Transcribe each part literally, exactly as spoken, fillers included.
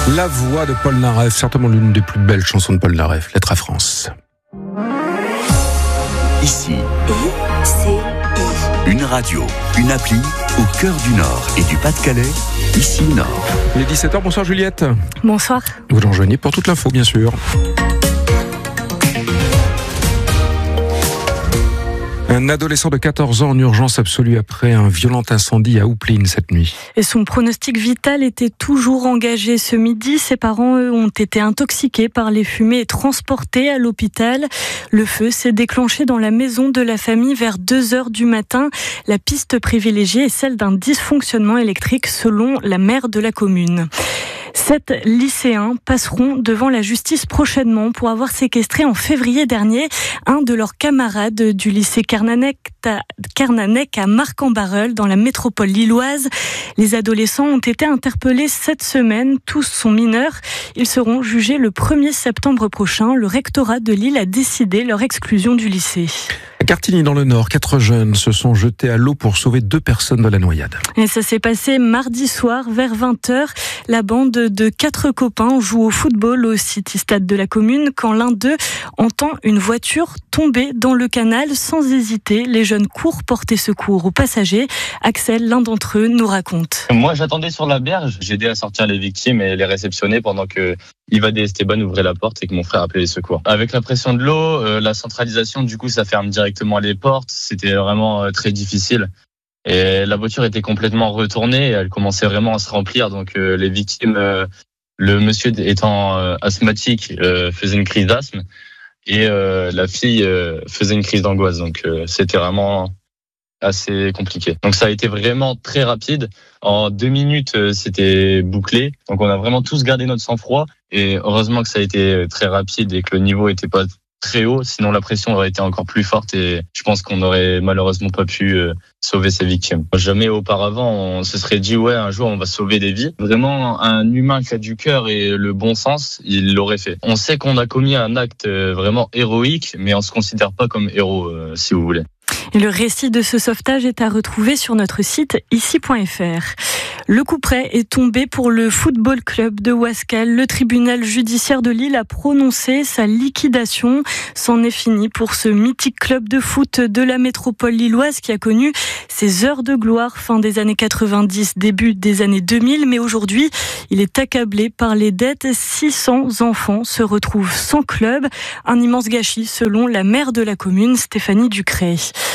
La voix de Paul Naref, certainement l'une des plus belles chansons de Paul Naref, Lettre à France. Ici, I, C, I. une radio, une appli au cœur du Nord et du Pas-de-Calais, ici Nord. Il est dix-sept heures, bonsoir Juliette. Bonsoir. Vous nous rejoignez pour toute l'info, bien sûr. Un adolescent de quatorze ans en urgence absolue après un violent incendie à Houpline cette nuit. Et son pronostic vital était toujours engagé ce midi. Ses parents, eux, ont été intoxiqués par les fumées et transportés à l'hôpital. Le feu s'est déclenché dans la maison de la famille vers deux heures du matin. La piste privilégiée est celle d'un dysfonctionnement électrique selon la maire de la commune. Sept lycéens passeront devant la justice prochainement pour avoir séquestré en février dernier un de leurs camarades du lycée Carnanec à Marc-en-Barœul dans la métropole lilloise. Les adolescents ont été interpellés cette semaine. Tous sont mineurs. Ils seront jugés le premier septembre prochain. Le rectorat de Lille a décidé leur exclusion du lycée. À Cartigny dans le Nord, quatre jeunes se sont jetés à l'eau pour sauver deux personnes de la noyade. Et ça s'est passé mardi soir vers vingt heures. La bande de quatre copains joue au football au City Stade de la commune quand l'un d'eux entend une voiture tomber dans le canal. Sans hésiter, les jeunes courent porter secours aux passagers. Axel, l'un d'entre eux, nous raconte. Moi, j'attendais sur la berge. J'ai aidé à sortir les victimes et les réceptionner pendant que Yvad et Esteban ouvraient la porte et que mon frère appelait les secours. Avec la pression de l'eau, euh, la centralisation, du coup, ça ferme directement les portes. C'était vraiment euh, très difficile. Et la voiture était complètement retournée. Et elle commençait vraiment à se remplir. Donc, euh, les victimes, euh, le monsieur étant euh, asthmatique, euh, faisait une crise d'asthme. Et euh, la fille euh, faisait une crise d'angoisse. Donc, euh, c'était vraiment assez compliqué. Donc ça a été vraiment très rapide. En deux minutes, c'était bouclé. Donc on a vraiment tous gardé notre sang-froid. Et heureusement que ça a été très rapide et que le niveau était pas très haut. Sinon la pression aurait été encore plus forte et je pense qu'on n'aurait malheureusement pas pu sauver ces victimes. Jamais auparavant, on se serait dit ouais, un jour on va sauver des vies. Vraiment, un humain qui a du cœur et le bon sens, il l'aurait fait. On sait qu'on a commis un acte vraiment héroïque, mais on se considère pas comme héros, si vous voulez. Et le récit de ce sauvetage est à retrouver sur notre site ici point f r. Le couperet est tombé pour le football club de Ouascal. Le tribunal judiciaire de Lille a prononcé sa liquidation. C'en est fini pour ce mythique club de foot de la métropole lilloise qui a connu ses heures de gloire fin des années quatre-vingt-dix, début des années deux mille. Mais aujourd'hui, il est accablé par les dettes. six cents enfants se retrouvent sans club. Un immense gâchis selon la maire de la commune, Stéphanie Ducret.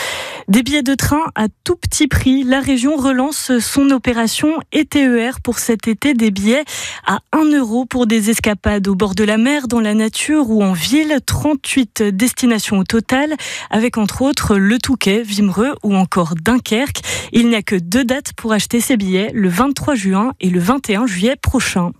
Des billets de train à tout petit prix. La région relance son opération E T E R pour cet été. Des billets à un euro pour des escapades au bord de la mer, dans la nature ou en ville. trente-huit destinations au total, avec entre autres le Touquet, Wimereux ou encore Dunkerque. Il n'y a que deux dates pour acheter ces billets, le vingt-trois juin et le vingt et un juillet prochain.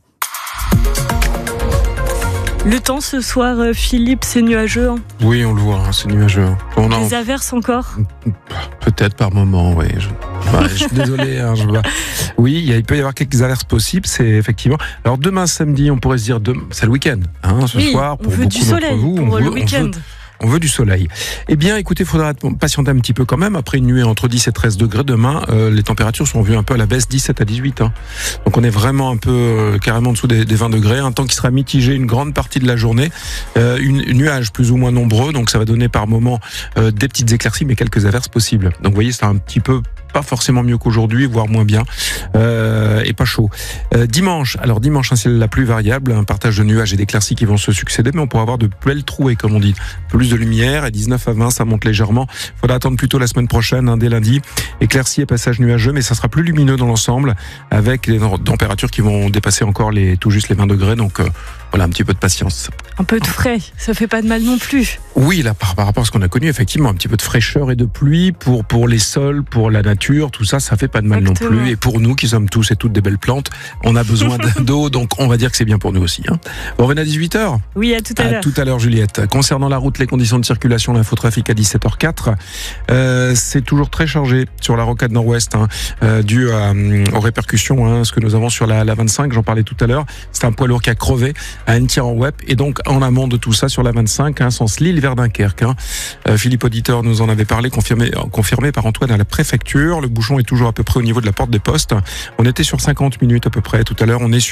Le temps ce soir, Philippe, c'est nuageux. Hein. Oui, on le voit, hein, c'est nuageux. On a... Des averses encore ? Peut-être par moment, oui. Je, bah, je suis désolé. Hein, je... Oui, il peut y avoir quelques averses possibles, c'est effectivement. Alors demain, samedi, on pourrait se dire, demain... c'est le week-end, hein, ce oui, soir. Pour on veut beaucoup du soleil vous, pour on le veut, week-end. On veut... On veut du soleil. Eh bien, écoutez, il faudra patienter un petit peu quand même. Après une nuée entre dix et treize degrés demain, euh, les températures sont vues un peu à la baisse, dix-sept à dix-huit. Hein. Donc on est vraiment un peu euh, carrément en dessous des, des vingt degrés. Un temps qui sera mitigé une grande partie de la journée. Euh, une, une nuage plus ou moins nombreux. Donc ça va donner par moment euh, des petites éclaircies, mais quelques averses possibles. Donc vous voyez, c'est un petit peu pas forcément mieux qu'aujourd'hui, voire moins bien, euh, et pas chaud. Euh, dimanche, alors dimanche, un ciel la plus variable, un partage de nuages et d'éclaircies qui vont se succéder, mais on pourra avoir de belles trouées, comme on dit. Plus de lumière, et dix-neuf à vingt, ça monte légèrement. Il faudra attendre plutôt la semaine prochaine, hein, dès lundi. Éclaircies et passages nuageux, mais ça sera plus lumineux dans l'ensemble, avec des températures qui vont dépasser encore les, tout juste les vingt degrés, donc euh, voilà, un petit peu de patience. Un peu de frais, ça fait pas de mal non plus. Oui, là, par, par rapport à ce qu'on a connu, effectivement, un petit peu de fraîcheur et de pluie pour, pour les sols, pour la nature, tout ça, ça fait pas de mal Exactement. non plus. Et pour nous, qui sommes tous et toutes des belles plantes, on a besoin d'eau, donc on va dire que c'est bien pour nous aussi. Hein. On revient à dix-huit heures. Oui, à tout à, à l'heure. À tout à l'heure, Juliette. Concernant la route, les conditions de circulation, l'infotrafic à dix-sept heures quatre, euh, c'est toujours très chargé sur la rocade nord-ouest, hein, euh, dû à, aux répercussions, hein, ce que nous avons sur la, la vingt-cinq, j'en parlais tout à l'heure. C'est un poids lourd qui a crevé à Annecy-en-Web, et donc en amont de tout ça, sur la vingt-cinq, hein, sens Lille vers Dunkerque. Hein. Euh, Philippe Auditeur nous en avait parlé, confirmé, confirmé par Antoine à la préfecture. Le bouchon est toujours à peu près au niveau de la porte des postes. On était sur cinquante minutes à peu près tout à l'heure. On est sur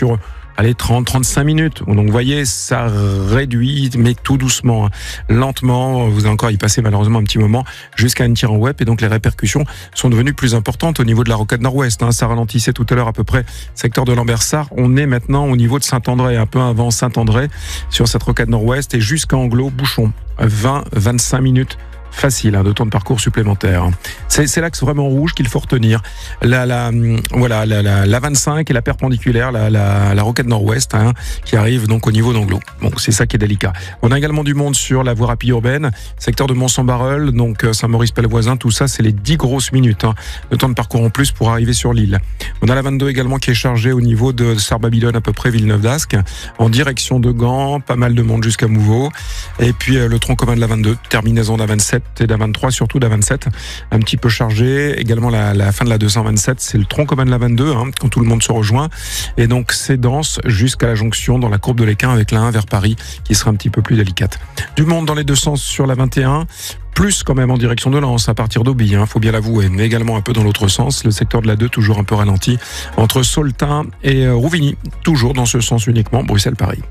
allez, trente, trente-cinq minutes. Donc vous voyez, ça réduit, mais tout doucement, hein. lentement. Vous allez encore y passer malheureusement un petit moment jusqu'à une tire en web, et donc les répercussions sont devenues plus importantes au niveau de la rocade nord-ouest. Hein. Ça ralentissait tout à l'heure à peu près secteur de Lambersart. On est maintenant au niveau de Saint-André, un peu avant Saint-André sur cette rocade nord-ouest, et jusqu'à Anglo, bouchon, vingt à vingt-cinq minutes. Facile, hein, de temps de parcours supplémentaire. C'est, c'est l'axe vraiment rouge qu'il faut retenir. La, la, voilà, la, la, la vingt-cinq et la perpendiculaire, la, la, la rocade nord-ouest, hein, qui arrive donc au niveau d'Anglo. Bon, c'est ça qui est délicat. On a également du monde sur la voie rapide urbaine, secteur de Mont-Saint-Barreul, donc Saint-Maurice-Pellevoisin, tout ça, c'est les dix grosses minutes, hein, de temps de parcours en plus pour arriver sur l'île. On a la vingt-deux également qui est chargée au niveau de Sarre-Babylone, à peu près Villeneuve d'Ascq, en direction de Gand, pas mal de monde jusqu'à Mouveau. Et puis le tronc commun de la vingt-deux, terminaison de la vingt-sept et de la vingt-trois, surtout de la vingt-sept, un petit peu chargé. Également la, la fin de la deux cent vingt-sept, c'est le tronc commun de la vingt-deux, hein, quand tout le monde se rejoint. Et donc c'est dense jusqu'à la jonction dans la courbe de l'Équin avec la un vers Paris, qui sera un petit peu plus délicate. Du monde dans les deux sens sur la vingt et un, plus quand même en direction de Lens à partir d'Auby, hein, faut bien l'avouer, mais également un peu dans l'autre sens. Le secteur de la deux toujours un peu ralenti entre Saultin et Rouvigny, toujours dans ce sens uniquement, Bruxelles-Paris.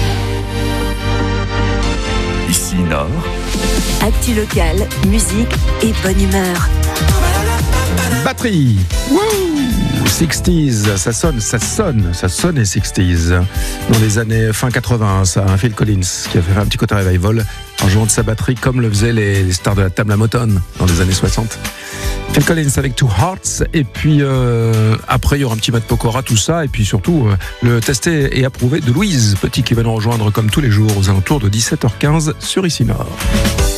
Ici Nord. Actu locale, musique et bonne humeur. Batterie. Wouh, soixante, ça sonne, ça sonne, ça sonne les soixante. Dans les années fin quatre-vingts, ça, hein, Phil Collins qui a fait un petit côté revival en jouant de sa batterie comme le faisaient les, les stars de la table à Motown dans les années soixante. Phil Collins avec Two Hearts, et puis euh, après il y aura un petit Matt Pokora, tout ça, et puis surtout euh, le testé et approuvé de Louise Petit qui va nous rejoindre comme tous les jours aux alentours de dix-sept heures quinze sur Ici Nord.